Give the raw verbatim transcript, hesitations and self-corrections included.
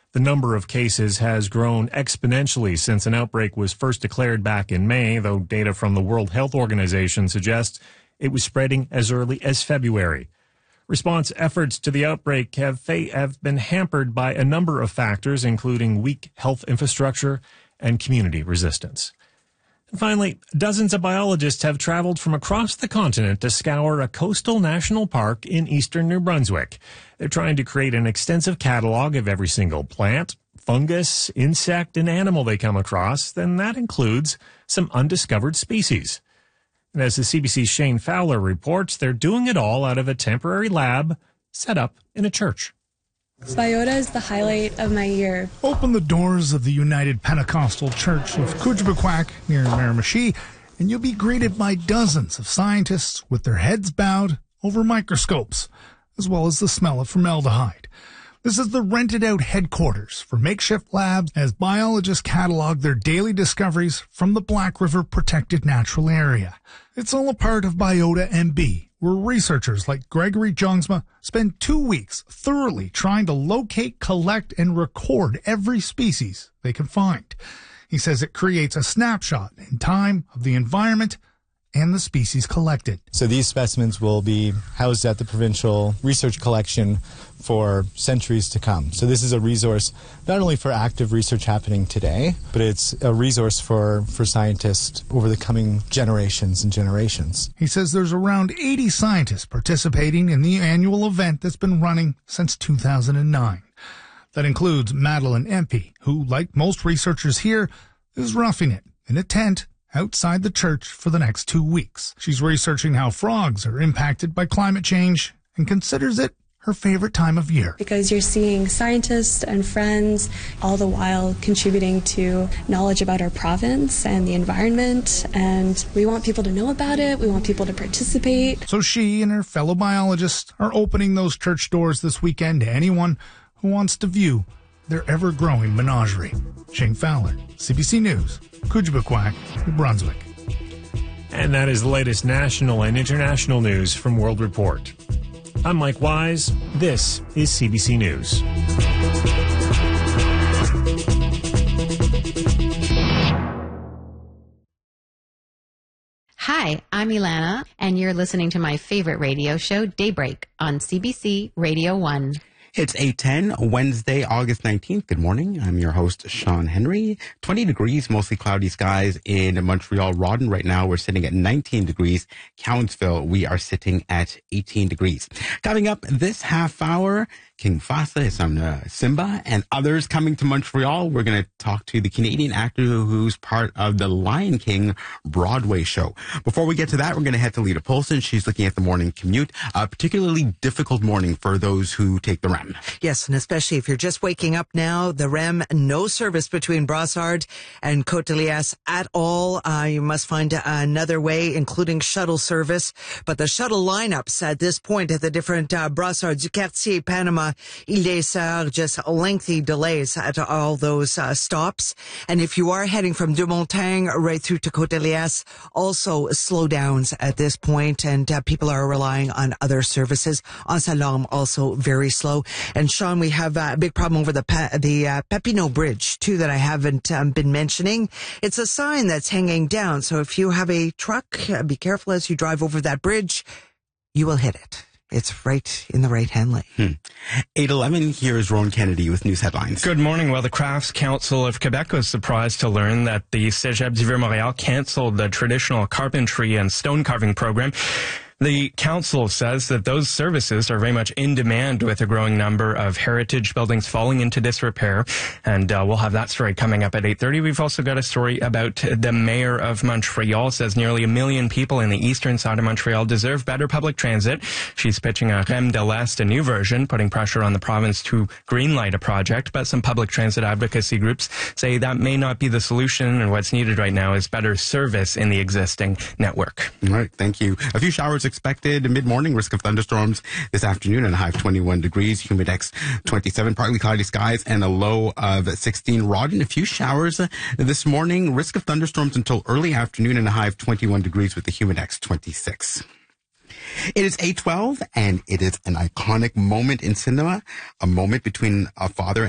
The number of cases has grown exponentially since an outbreak was first declared back in May, though data from the World Health Organization suggests it was spreading as early as February. Response efforts to the outbreak have, fa- have been hampered by a number of factors, including weak health infrastructure and community resistance. And finally, dozens of biologists have traveled from across the continent to scour a coastal national park in eastern New Brunswick. They're trying to create an extensive catalog of every single plant, fungus, insect, and animal they come across. Then that includes some undiscovered species. And as the C B C's Shane Fowler reports, they're doing it all out of a temporary lab set up in a church. Biota is the highlight of my year. Open the doors of the United Pentecostal Church of Kujbequack near Miramichi, and you'll be greeted by dozens of scientists with their heads bowed over microscopes, as well as the smell of formaldehyde. This is the rented-out headquarters for makeshift labs as biologists catalog their daily discoveries from the Black River Protected Natural Area. It's all a part of Biota M B, where researchers like Gregory Jongsma spend two weeks thoroughly trying to locate, collect, and record every species they can find. He says it creates a snapshot in time of the environment and the species collected. So these specimens will be housed at the provincial research collection for centuries to come. So this is a resource not only for active research happening today, but it's a resource for, for scientists over the coming generations and generations. He says there's around eighty scientists participating in the annual event that's been running since two thousand nine. That includes Madeline Empey, who, like most researchers here, is roughing it in a tent outside the church for the next two weeks. She's researching how frogs are impacted by climate change and considers it her favorite time of year. Because you're seeing scientists and friends all the while contributing to knowledge about our province and the environment, and we want people to know about it. We want people to participate. So she and her fellow biologists are opening those church doors this weekend to anyone who wants to view their ever-growing menagerie. Shane Fowler, C B C News, Kujbequack, New Brunswick. And that is the latest national and international news from World Report. I'm Mike Wise. This is C B C News. Hi, I'm Ilana, and you're listening to my favorite radio show, Daybreak, on C B C Radio one. It's eight ten, Wednesday, August nineteenth. Good morning. I'm your host, Sean Henry. twenty degrees, mostly cloudy skies in Montreal. Rawdon right now, we're sitting at nineteen degrees. Cowansville, we are sitting at eighteen degrees. Coming up this half hour, King Fasa is on uh, Simba and others coming to Montreal. We're going to talk to the Canadian actor who's part of the Lion King Broadway show. Before we get to that, we're going to head to Lita Polson. She's looking at the morning commute, a particularly difficult morning for those who take the R E M. Yes, and especially if you're just waking up now, the R E M, no service between Brossard and Côte-de-Liesse at all. Uh, you must find another way, including shuttle service. But the shuttle lineups at this point at the different uh, Brossard, du Quartier, Panama, Ile des Sœurs, just lengthy delays at all those uh, stops. And if you are heading from Deux-Montagnes right through to Côte-de-Liesse, also slowdowns at this point, and uh, people are relying on other services. Anse-à-Lorme also very slow. And Sean, we have a big problem over the pa- the uh, Papineau Bridge, too, that I haven't um, been mentioning. It's a sign that's hanging down. So if you have a truck, uh, be careful as you drive over that bridge. You will hit it. It's right in the right-hand lane. Hmm. eight eleven, here is Rowan Kennedy with news headlines. Good morning. Well, the Crafts Council of Quebec was surprised to learn that the Cégep du Vieux-Montréal canceled the traditional carpentry and stone carving program. The council says that those services are very much in demand with a growing number of heritage buildings falling into disrepair. And uh, we'll have that story coming up at eight thirty. We've also got a story about the mayor of Montreal says nearly a million people in the eastern side of Montreal deserve better public transit. She's pitching a R E M de l'Est, a new version, putting pressure on the province to greenlight a project. But some public transit advocacy groups say that may not be the solution, and what's needed right now is better service in the existing network. All right, thank you. A few showers expected mid-morning, risk of thunderstorms this afternoon, and a high of twenty-one degrees, humidex twenty-seven, partly cloudy skies, and a low of sixteen. Rawdon, a few showers this morning, risk of thunderstorms until early afternoon, and a high of twenty-one degrees with the humidex twenty-six. It is eight twelve, and it is an iconic moment in cinema, a moment between a father